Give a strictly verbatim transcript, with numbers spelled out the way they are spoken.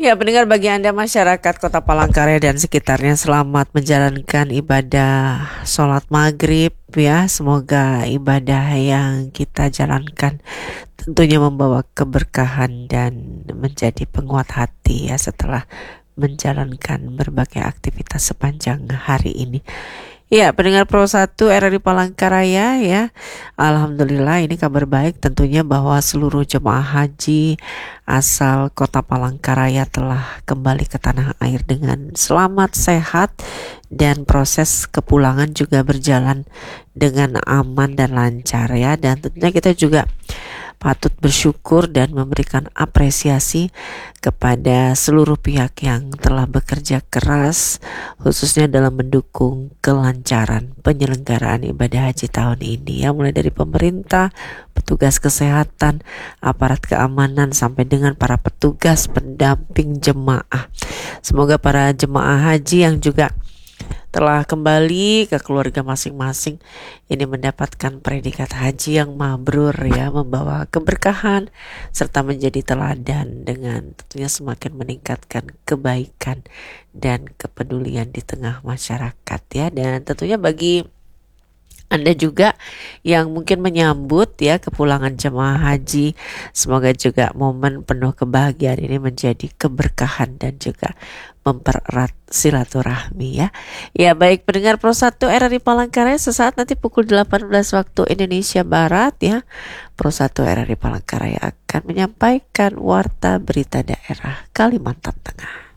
Ya, pendengar, bagi Anda masyarakat Kota Palangkaraya dan sekitarnya, selamat menjalankan ibadah sholat maghrib ya. Semoga ibadah yang kita jalankan tentunya membawa keberkahan dan menjadi penguat hati ya setelah menjalankan berbagai aktivitas sepanjang hari ini. Ya, pendengar Pro satu R R I Palangkaraya ya. Alhamdulillah, ini kabar baik tentunya bahwa seluruh jemaah haji asal Kota Palangkaraya telah kembali ke tanah air dengan selamat, sehat, dan proses kepulangan juga berjalan dengan aman dan lancar ya. Dan tentunya kita juga patut bersyukur dan memberikan apresiasi kepada seluruh pihak yang telah bekerja keras khususnya dalam mendukung kelancaran penyelenggaraan ibadah haji tahun ini ya, mulai dari pemerintah, petugas kesehatan, aparat keamanan sampai dengan para petugas pendamping jemaah. Semoga para jemaah haji yang juga telah kembali ke keluarga masing-masing ini mendapatkan predikat haji yang mabrur ya, membawa keberkahan serta menjadi teladan dengan tentunya semakin meningkatkan kebaikan dan kepedulian di tengah masyarakat ya. Dan tentunya bagi Anda juga yang mungkin menyambut ya kepulangan jemaah haji, semoga juga momen penuh kebahagiaan ini menjadi keberkahan dan juga mempererat silaturahmi ya. Ya, baik pendengar Pro satu R R I Palangkaraya, sesaat nanti pukul delapan belas waktu Indonesia Barat ya, Pro satu R R I Palangkaraya akan menyampaikan warta berita daerah Kalimantan Tengah.